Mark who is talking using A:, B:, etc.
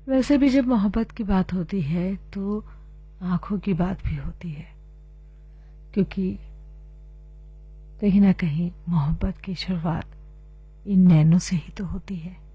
A: वैसे भी जब मोहब्बत की बात होती है तो आंखों की बात भी होती है, क्योंकि कहीं ना कहीं मोहब्बत की शुरुआत इन नैनों से ही तो होती है।